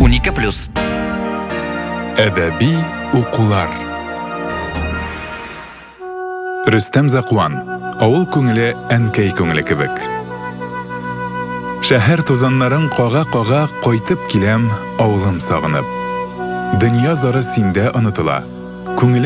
12+. Әдәби укулар. Рөстәм Закуан. Авыл күңеле әнкәй күңеле кебек. Шәһәр тузаннарын кага-кага кайтып киләм, авылым сагынып. Дөнья зары синдә онытыла. Күңелем